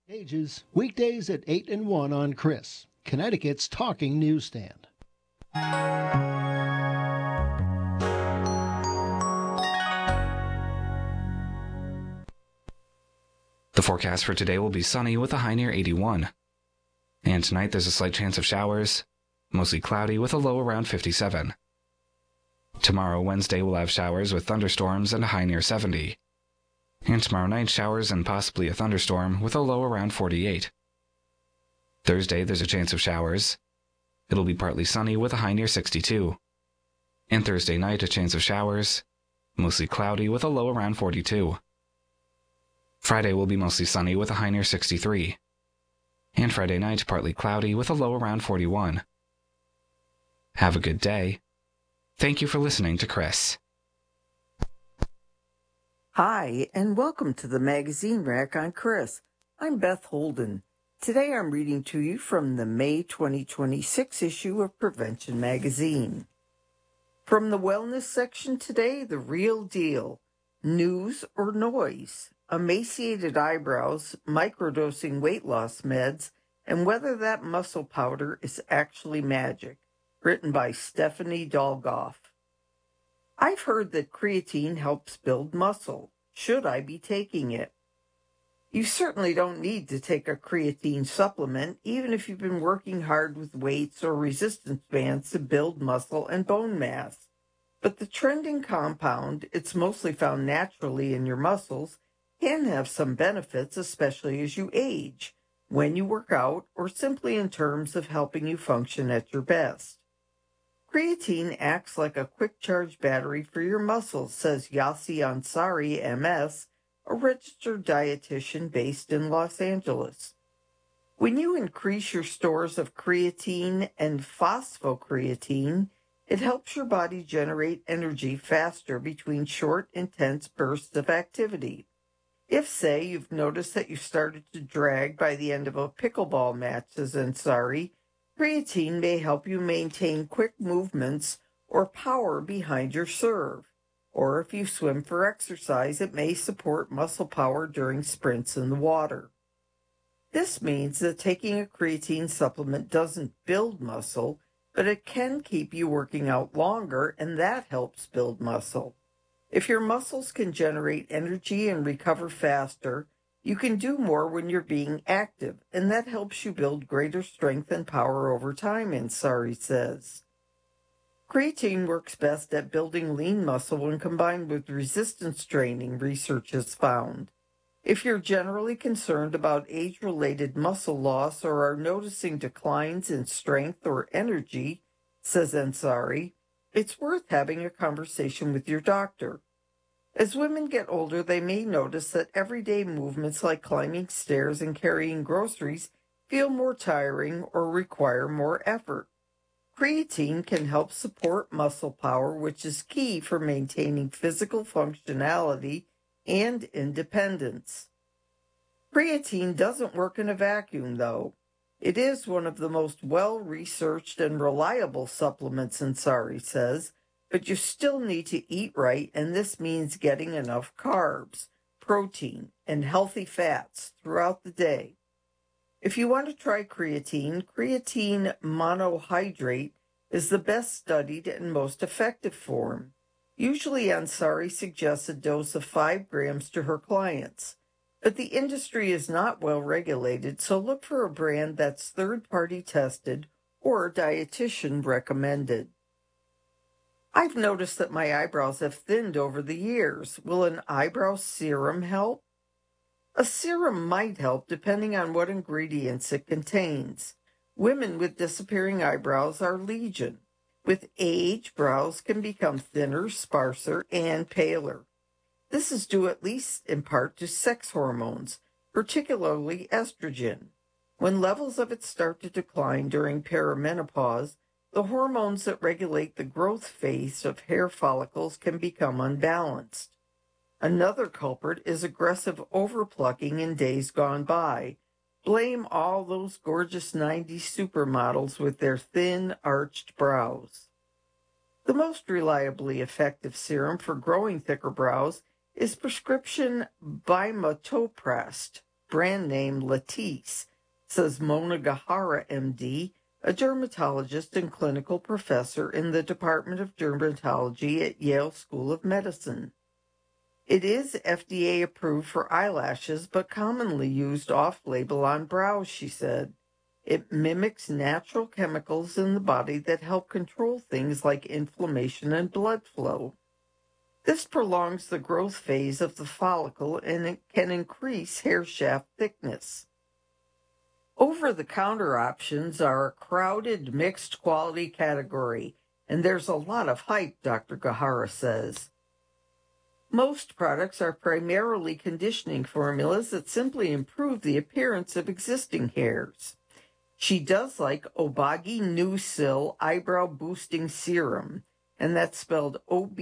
Ages, weekdays at 8 and 1 on Chris, Connecticut's talking newsstand. The forecast for today will be sunny with a high near 81. And tonight there's a slight chance of showers, mostly cloudy with a low around 57. Tomorrow, Wednesday, we'll have showers with thunderstorms and a high near 70. And tomorrow night, showers and possibly a thunderstorm with a low around 48. Thursday, there's a chance of showers. It'll be partly sunny with a high near 62. And Thursday night, a chance of showers, mostly cloudy with a low around 42. Friday will be mostly sunny with a high near 63. And Friday night, partly cloudy with a low around 41. Have a good day. Thank you for listening to Chris. Hi, and welcome to the Magazine Rack on Chris. I'm Beth Holden. Today I'm reading to you from the May 2026 issue of Prevention Magazine. From the wellness section today, the real deal. News or noise? Emaciated eyebrows, microdosing weight loss meds, and whether that muscle powder is actually magic. Written by Stephanie Dolgoff. I've heard that creatine helps build muscle. Should I be taking it? You certainly don't need to take a creatine supplement, even if you've been working hard with weights or resistance bands to build muscle and bone mass. But the trending compound, it's mostly found naturally in your muscles, can have some benefits, especially as you age, when you work out, or simply in terms of helping you function at your best. Creatine acts like a quick-charge battery for your muscles, says Yassi Ansari, MS, a registered dietitian based in Los Angeles. When you increase your stores of creatine and phosphocreatine, it helps your body generate energy faster between short, intense bursts of activity. If, say, you've noticed that you started to drag by the end of a pickleball match, says Ansari, creatine may help you maintain quick movements or power behind your serve. Or if you swim for exercise, it may support muscle power during sprints in the water. This means that taking a creatine supplement doesn't build muscle, but it can keep you working out longer, and that helps build muscle. If your muscles can generate energy and recover faster, you can do more when you're being active, and that helps you build greater strength and power over time, Ansari says. Creatine works best at building lean muscle when combined with resistance training, research has found. If you're generally concerned about age-related muscle loss or are noticing declines in strength or energy, says Ansari, it's worth having a conversation with your doctor. As women get older, they may notice that everyday movements like climbing stairs and carrying groceries feel more tiring or require more effort. Creatine can help support muscle power, which is key for maintaining physical functionality and independence. Creatine doesn't work in a vacuum, though. It is one of the most well-researched and reliable supplements, Ansari says, but you still need to eat right, and this means getting enough carbs, protein, and healthy fats throughout the day. If you want to try creatine, creatine monohydrate is the best studied and most effective form. Usually Ansari suggests a dose of 5 grams to her clients. But the industry is not well regulated, so look for a brand that's third-party tested or dietitian recommended. I've noticed that my eyebrows have thinned over the years. Will an eyebrow serum help? A serum might help depending on what ingredients it contains. Women with disappearing eyebrows are legion. With age, brows can become thinner, sparser, and paler. This is due at least in part to sex hormones, particularly estrogen. When levels of it start to decline during perimenopause, the hormones that regulate the growth phase of hair follicles can become unbalanced. Another culprit is aggressive overplucking in days gone by. Blame all those gorgeous 90s supermodels with their thin, arched brows. The most reliably effective serum for growing thicker brows is prescription Bimatoprest. brand name Latisse, says Mona Gahara, MD, a dermatologist and clinical professor in the Department of Dermatology at Yale School of Medicine. It is FDA approved for eyelashes, but commonly used off-label on brows, she said. It mimics natural chemicals in the body that help control things like inflammation and blood flow. This prolongs the growth phase of the follicle and it can increase hair shaft thickness. Over-the-counter options are a crowded, mixed-quality category, and there's a lot of hype, Dr. Gahara says. Most products are primarily conditioning formulas that simply improve the appearance of existing hairs. She does like Obagi Nucil Eyebrow Boosting Serum, and that's spelled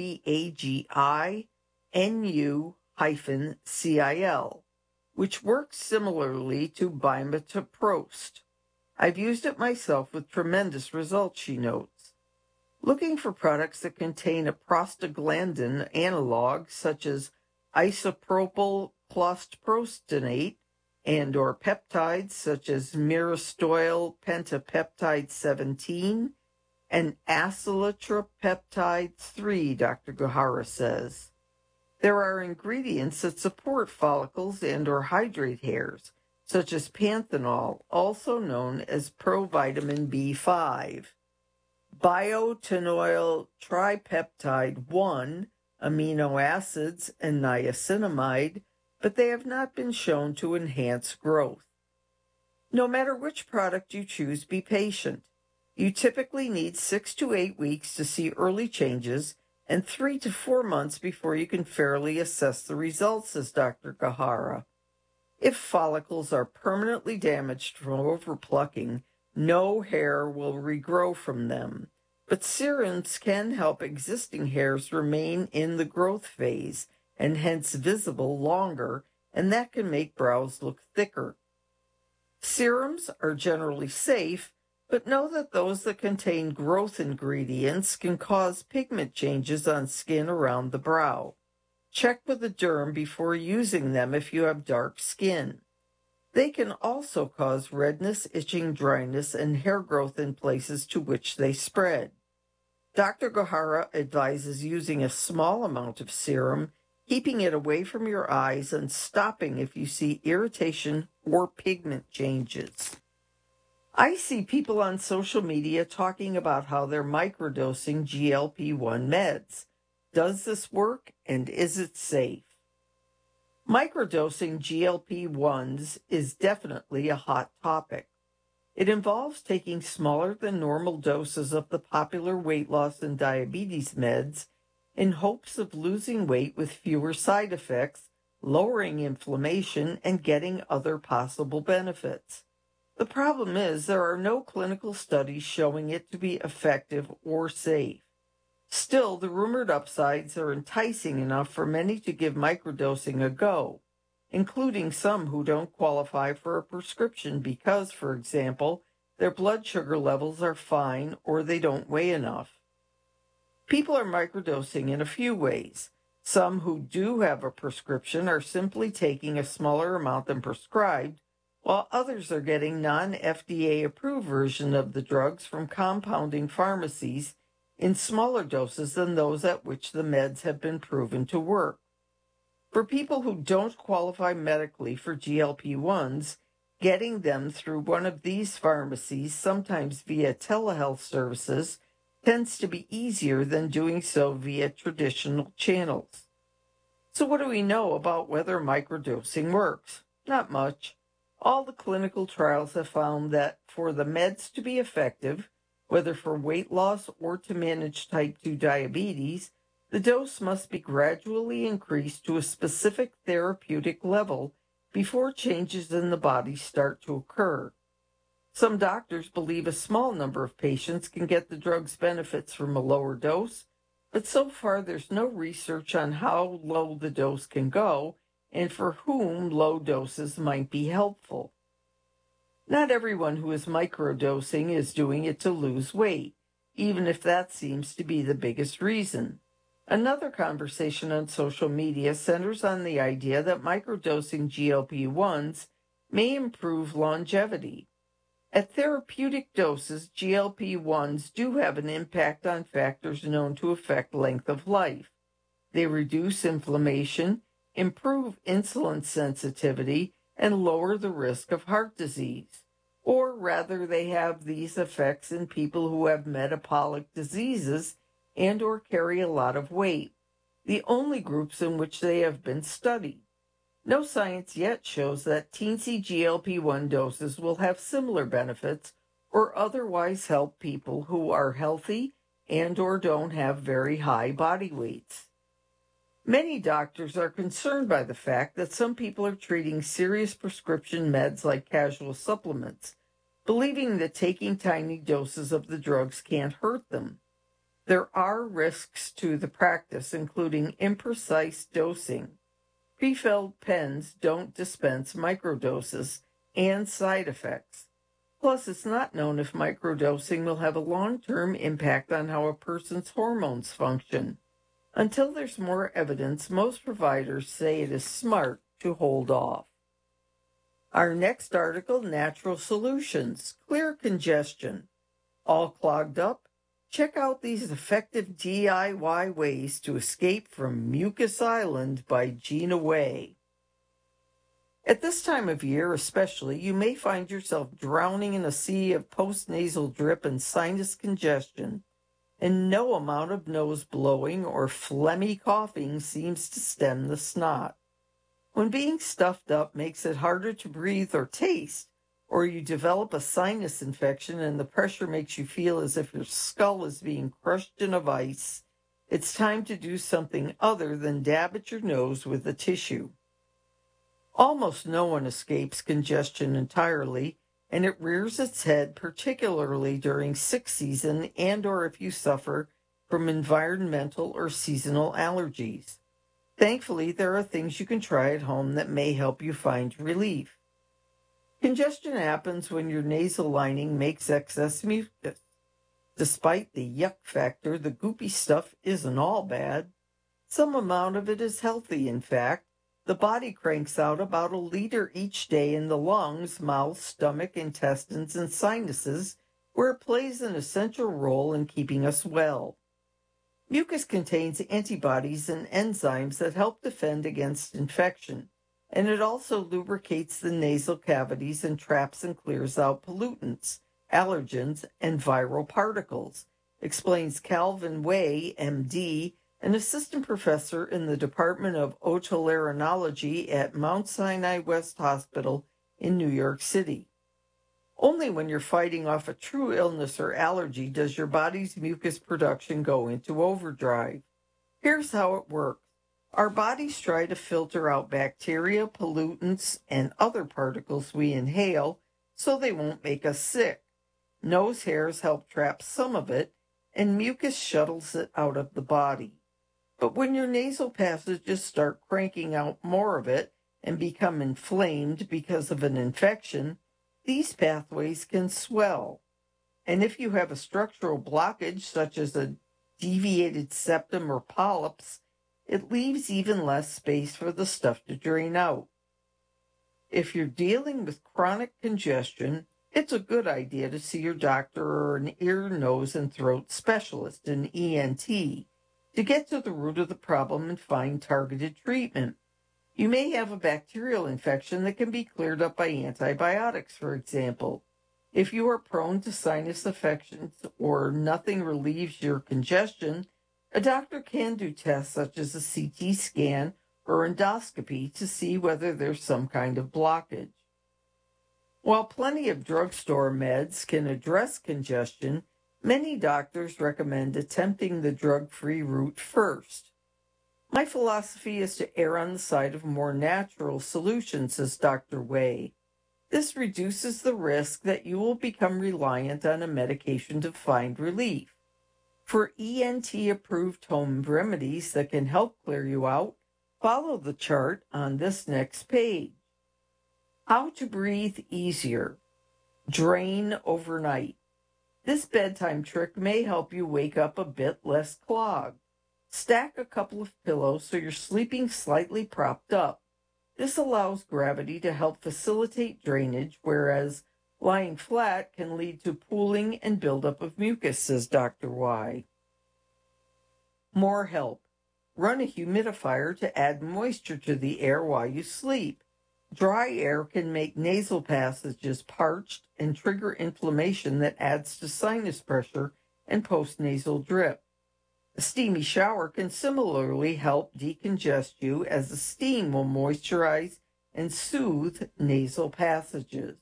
OBAGINU-CIL, which works similarly to Bimatoprost. I've used it myself with tremendous results, she notes. Looking for products that contain a prostaglandin analog, such as isopropyl clostridiolate, and or peptides such as myristoyl pentapeptide 17 and acyltetrapeptide 3, Dr. Gahara says. There are ingredients that support follicles and or hydrate hairs, such as panthenol, also known as provitamin B5. Biotenol tripeptide 1, amino acids, and niacinamide, but they have not been shown to enhance growth. No matter which product you choose, be patient. You typically need 6 to 8 weeks to see early changes and 3 to 4 months before you can fairly assess the results, says Dr. Gahara. If follicles are permanently damaged from overplucking, no hair will regrow from them, but serums can help existing hairs remain in the growth phase and hence visible longer, and that can make brows look thicker. Serums are generally safe, but know that those that contain growth ingredients can cause pigment changes on skin around the brow. Check with a derm before using them if you have dark skin. They can also cause redness, itching, dryness, and hair growth in places to which they spread. Dr. Gahara advises using a small amount of serum, keeping it away from your eyes, and stopping if you see irritation or pigment changes. I see people on social media talking about how they're microdosing GLP-1 meds. Does this work, and is it safe? Microdosing GLP-1s is definitely a hot topic. It involves taking smaller than normal doses of the popular weight loss and diabetes meds in hopes of losing weight with fewer side effects, lowering inflammation, and getting other possible benefits. The problem is there are no clinical studies showing it to be effective or safe. Still, the rumored upsides are enticing enough for many to give microdosing a go, including some who don't qualify for a prescription because, for example, their blood sugar levels are fine or they don't weigh enough. People are microdosing in a few ways. Some who do have a prescription are simply taking a smaller amount than prescribed, while others are getting non-FDA approved version of the drugs from compounding pharmacies in smaller doses than those at which the meds have been proven to work. For people who don't qualify medically for GLP-1s, getting them through one of these pharmacies, sometimes via telehealth services, tends to be easier than doing so via traditional channels. So what do we know about whether microdosing works? Not much. All the clinical trials have found that for the meds to be effective, whether for weight loss or to manage type 2 diabetes, the dose must be gradually increased to a specific therapeutic level before changes in the body start to occur. Some doctors believe a small number of patients can get the drug's benefits from a lower dose, but so far there's no research on how low the dose can go and for whom low doses might be helpful. Not everyone who is microdosing is doing it to lose weight, even if that seems to be the biggest reason. Another conversation on social media centers on the idea that microdosing GLP-1s may improve longevity. At therapeutic doses, GLP-1s do have an impact on factors known to affect length of life. They reduce inflammation, improve insulin sensitivity, and lower the risk of heart disease. Or rather, they have these effects in people who have metabolic diseases and or carry a lot of weight, the only groups in which they have been studied. No science yet shows that teensy GLP-1 doses will have similar benefits or otherwise help people who are healthy and or don't have very high body weights. Many doctors are concerned by the fact that some people are treating serious prescription meds like casual supplements, believing that taking tiny doses of the drugs can't hurt them. There are risks to the practice, including imprecise dosing. Pre-filled pens don't dispense microdoses and side effects. Plus, it's not known if microdosing will have a long-term impact on how a person's hormones function. Until there's more evidence, most providers say it is smart to hold off. Our next article, Natural Solutions, Clear Congestion. All clogged up? Check out these effective DIY ways to escape from Mucus Island by Gina Way. At this time of year especially, you may find yourself drowning in a sea of postnasal drip and sinus congestion, and no amount of nose blowing or phlegmy coughing seems to stem the snot. When being stuffed up makes it harder to breathe or taste, or you develop a sinus infection and the pressure makes you feel as if your skull is being crushed in a vice, it's time to do something other than dab at your nose with a tissue. Almost no one escapes congestion entirely, and it rears its head particularly during sick season and or if you suffer from environmental or seasonal allergies. Thankfully, there are things you can try at home that may help you find relief. Congestion happens when your nasal lining makes excess mucus. Despite the yuck factor, the goopy stuff isn't all bad. Some amount of it is healthy, in fact. The body cranks out about 1 liter each day in the lungs, mouth, stomach, intestines, and sinuses, where it plays an essential role in keeping us well. Mucus contains antibodies and enzymes that help defend against infection, and it also lubricates the nasal cavities and traps and clears out pollutants, allergens, and viral particles, explains Calvin Way, MD, an assistant professor in the Department of Otolaryngology at Mount Sinai West Hospital in New York City. Only when you're fighting off a true illness or allergy does your body's mucus production go into overdrive. Here's how it works. Our bodies try to filter out bacteria, pollutants, and other particles we inhale so they won't make us sick. Nose hairs help trap some of it, and mucus shuttles it out of the body. But when your nasal passages start cranking out more of it and become inflamed because of an infection, these pathways can swell. And if you have a structural blockage, such as a deviated septum or polyps, it leaves even less space for the stuff to drain out. If you're dealing with chronic congestion, it's a good idea to see your doctor or an ear, nose, and throat specialist, an ENT, to get to the root of the problem and find targeted treatment. You may have a bacterial infection that can be cleared up by antibiotics, for example. If you are prone to sinus infections or nothing relieves your congestion, a doctor can do tests such as a CT scan or endoscopy to see whether there's some kind of blockage. While plenty of drugstore meds can address congestion, many doctors recommend attempting the drug-free route first. My philosophy is to err on the side of more natural solutions, says Dr. Way. This reduces the risk that you will become reliant on a medication to find relief. For ENT-approved home remedies that can help clear you out, follow the chart on this next page. How to breathe easier. Drain overnight. This bedtime trick may help you wake up a bit less clogged. Stack a couple of pillows so you're sleeping slightly propped up. This allows gravity to help facilitate drainage, whereas lying flat can lead to pooling and buildup of mucus, says Dr. Y. More help. Run a humidifier to add moisture to the air while you sleep. Dry air can make nasal passages parched and trigger inflammation that adds to sinus pressure and postnasal drip. A steamy shower can similarly help decongest you, as the steam will moisturize and soothe nasal passages.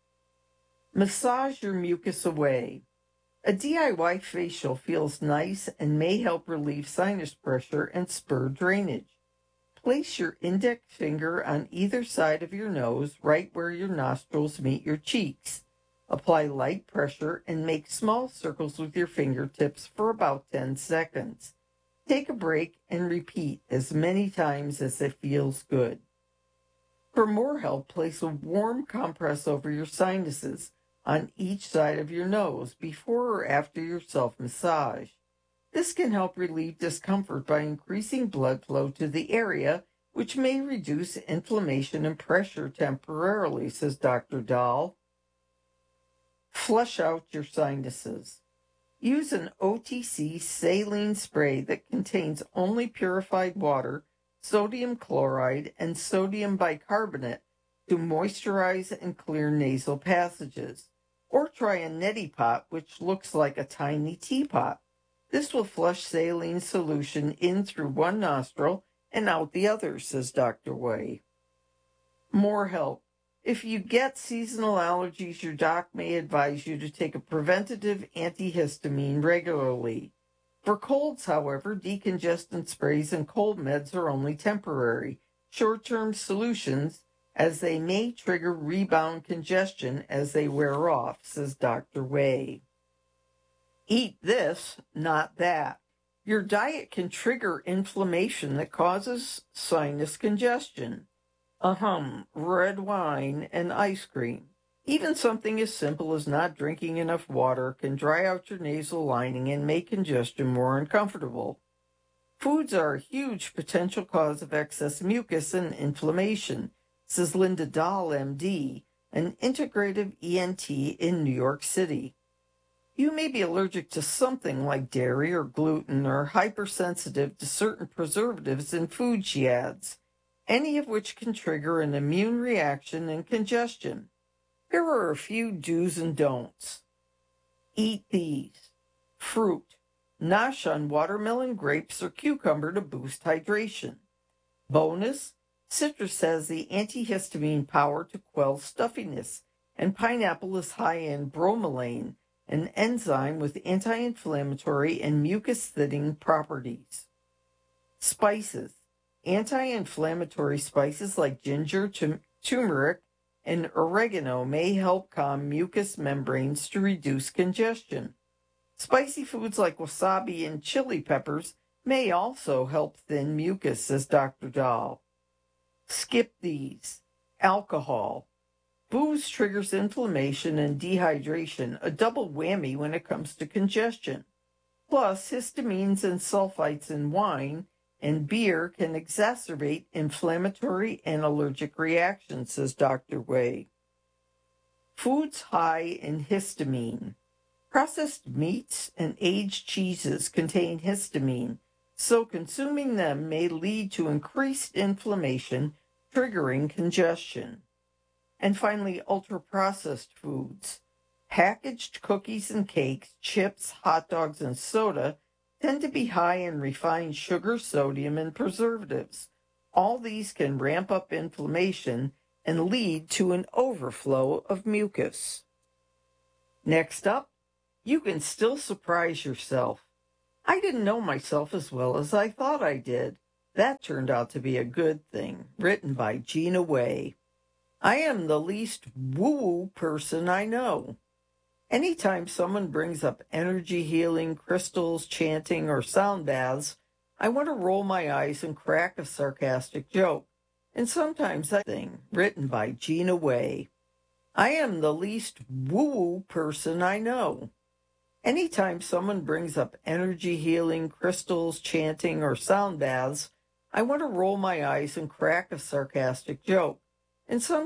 Massage your mucus away. A DIY facial feels nice and may help relieve sinus pressure and spur drainage. Place your index finger on either side of your nose, right where your nostrils meet your cheeks. Apply light pressure and make small circles with your fingertips for about 10 seconds. Take a break and repeat as many times as it feels good. For more help, place a warm compress over your sinuses on each side of your nose before or after your self-massage. This can help relieve discomfort by increasing blood flow to the area, which may reduce inflammation and pressure temporarily, says Dr. Dahl. Flush out your sinuses. Use an OTC saline spray that contains only purified water, sodium chloride, and sodium bicarbonate to moisturize and clear nasal passages. Or try a neti pot, which looks like a tiny teapot. This will flush saline solution in through one nostril and out the other, says Dr. Way. More help. If you get seasonal allergies, your doc may advise you to take a preventative antihistamine regularly. For colds, however, decongestant sprays and cold meds are only temporary, short-term solutions, as they may trigger rebound congestion as they wear off, says Dr. Way. Eat this, not that. Your diet can trigger inflammation that causes sinus congestion. Red wine and ice cream. Even something as simple as not drinking enough water can dry out your nasal lining and make congestion more uncomfortable. Foods are a huge potential cause of excess mucus and inflammation, says Linda Dahl, MD, an integrative ENT in New York City. You may be allergic to something like dairy or gluten or hypersensitive to certain preservatives in food, she adds, any of which can trigger an immune reaction and congestion. Here are a few do's and don'ts. Eat these. Fruit. Nosh on watermelon, grapes, or cucumber to boost hydration. Bonus. Citrus has the antihistamine power to quell stuffiness, and pineapple is high in bromelain, an enzyme with anti-inflammatory and mucus-thinning properties. Spices. Anti-inflammatory spices like ginger, turmeric, and oregano may help calm mucous membranes to reduce congestion. Spicy foods like wasabi and chili peppers may also help thin mucus, says Dr. Dahl. Skip these. Alcohol. Booze triggers inflammation and dehydration, a double whammy when it comes to congestion. Plus, histamines and sulfites in wine and beer can exacerbate inflammatory and allergic reactions, says Dr. Way. Foods high in histamine. Processed meats and aged cheeses contain histamine, so consuming them may lead to increased inflammation, triggering congestion. And finally, ultra-processed foods. Packaged cookies and cakes, chips, hot dogs, and soda tend to be high in refined sugar, sodium, and preservatives. All these can ramp up inflammation and lead to an overflow of mucus. Next up, you can still surprise yourself. I didn't know myself as well as I thought I did. That turned out to be a good thing. Written by Gina Way. I am the least woo-woo person I know. Anytime someone brings up energy healing, crystals, chanting, or sound baths, I want to roll my eyes and crack a sarcastic joke. And sometimes that thing. Written by Gina Way. I am the least woo-woo person I know. Anytime someone brings up energy healing, crystals, chanting, or sound baths, I want to roll my eyes and crack a sarcastic joke. And